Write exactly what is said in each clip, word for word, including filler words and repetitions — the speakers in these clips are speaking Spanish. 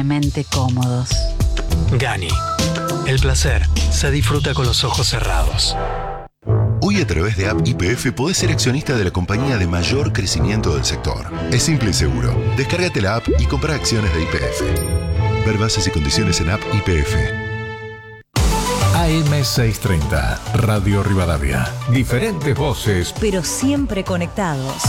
Mente cómodos. Gani. El placer se disfruta con los ojos cerrados. Hoy a través de App Y P F podés ser accionista de la compañía de mayor crecimiento del sector. Es simple y seguro. Descárgate la app y compra acciones de Y P F. Ver bases y condiciones en App Y P F. A M seiscientos treinta, Radio Rivadavia. Diferentes voces, pero siempre conectados.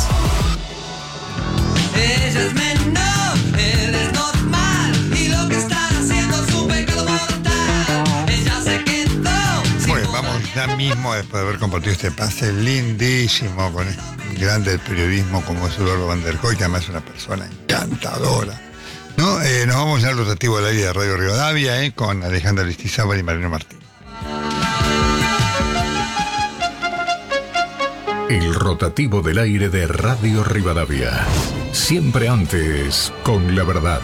Ella es menor, él es normal, y lo que están haciendo es un pecado mortal. Ella se quedó. Bueno, vamos ya mismo, después de haber compartido este pase lindísimo con este grande del periodismo como es Eduardo Van der Koy, que además es una persona encantadora. ¿No? Eh, nos vamos al rotativo del aire de Radio Rivadavia eh, con Alejandra Aristizábal y Mariano Martín. el rotativo del aire de Radio Rivadavia. Siempre antes, con la verdad.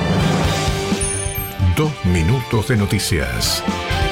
Dos minutos de noticias.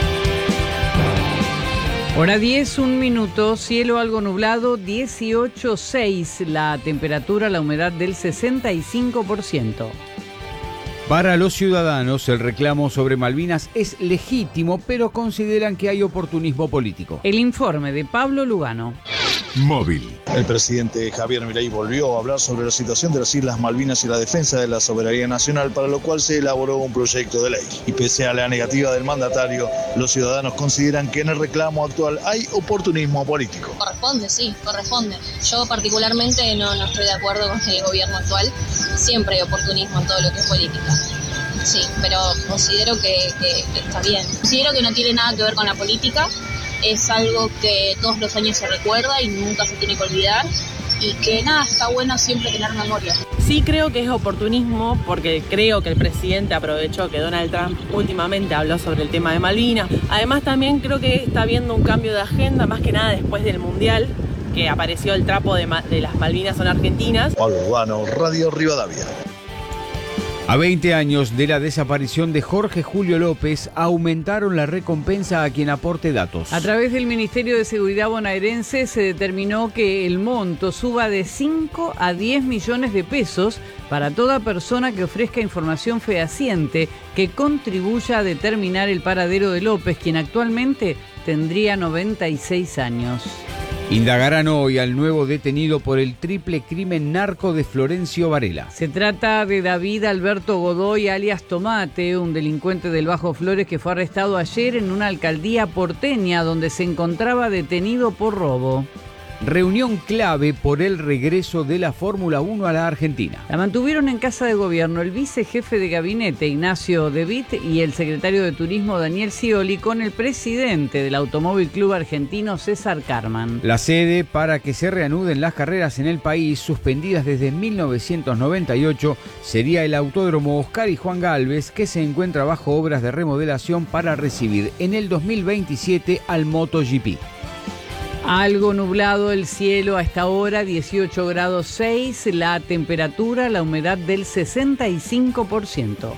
Hora diez, un minuto, cielo algo nublado, dieciocho punto seis, la temperatura, la humedad del sesenta y cinco por ciento. Para los ciudadanos, el reclamo sobre Malvinas es legítimo, pero consideran que hay oportunismo político. El informe de Pablo Lugano. Móvil. El presidente Javier Milei volvió a hablar sobre la situación de las Islas Malvinas y la defensa de la soberanía nacional, para lo cual se elaboró un proyecto de ley. Y pese a la negativa del mandatario, los ciudadanos consideran que en el reclamo actual hay oportunismo político. Corresponde, sí, corresponde. Yo particularmente no, no estoy de acuerdo con el gobierno actual. Siempre hay oportunismo en todo lo que es política. Sí, pero considero que, que, que está bien. Considero que no tiene nada que ver con la política. Es algo que todos los años se recuerda y nunca se tiene que olvidar. Y que nada, está bueno siempre tener memoria. Sí creo que es oportunismo, porque creo que el presidente aprovechó que Donald Trump últimamente habló sobre el tema de Malvinas. Además también creo que está habiendo un cambio de agenda, más que nada después del Mundial, que apareció el trapo de, Ma- de las Malvinas son argentinas. Pablo Urbano, Radio Rivadavia. A veinte años de la desaparición de Jorge Julio López, aumentaron la recompensa a quien aporte datos. A través del Ministerio de Seguridad bonaerense se determinó que el monto suba de cinco a diez millones de pesos para toda persona que ofrezca información fehaciente que contribuya a determinar el paradero de López, quien actualmente tendría noventa y seis años. Indagarán hoy al nuevo detenido por el triple crimen narco de Florencio Varela. Se trata de David Alberto Godoy, alias Tomate, un delincuente del Bajo Flores que fue arrestado ayer en una alcaldía porteña donde se encontraba detenido por robo. Reunión clave por el regreso de la Fórmula uno a la Argentina. La mantuvieron en Casa de Gobierno el vicejefe de gabinete Ignacio De Witt y el secretario de Turismo Daniel Scioli con el presidente del Automóvil Club Argentino César Carman. La sede para que se reanuden las carreras en el país, suspendidas desde mil novecientos noventa y ocho, sería el Autódromo Oscar y Juan Gálvez, que se encuentra bajo obras de remodelación para recibir en el dos mil veintisiete al MotoGP. Algo nublado el cielo a esta hora, dieciocho grados seis, la temperatura, la humedad del sesenta y cinco por ciento.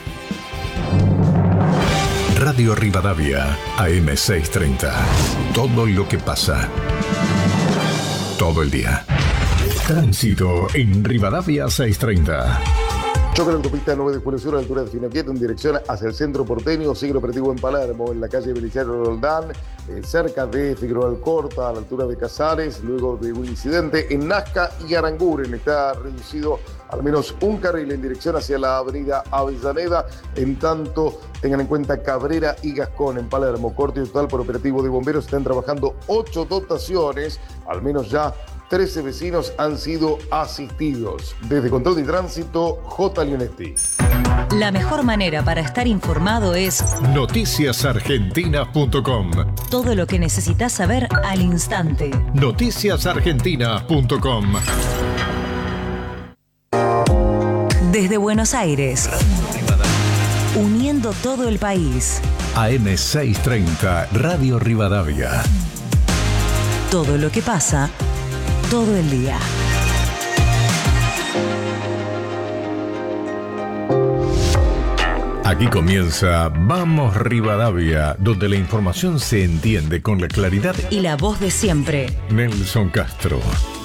Radio Rivadavia, A M seiscientos treinta. Todo lo que pasa. Todo el día. Tránsito en Rivadavia seiscientos treinta. Choque en la autopista nueve de julio sur a la altura de Finapieta en dirección hacia el centro porteño, sigue el operativo en Palermo, en la calle Belisario Roldán, eh, cerca de Figueroa Alcorta, a la altura de Casares, luego de un incidente en Nazca y Aranguren. Está reducido al menos un carril en dirección hacia la avenida Avellaneda, en tanto tengan en cuenta Cabrera y Gascón en Palermo. Corte total por operativo de bomberos, están trabajando ocho dotaciones, al menos ya trece vecinos han sido asistidos. Desde Control de Tránsito, J. Leonetti. La mejor manera para estar informado es noticias argentina punto com. Todo lo que necesitas saber al instante. noticias argentina punto com. Desde Buenos Aires, uniendo todo el país. A M seiscientos treinta, Radio Rivadavia. Todo lo que pasa todo el día. Aquí comienza Vamos Rivadavia, donde la información se entiende con la claridad y la voz de siempre. Nelson Castro.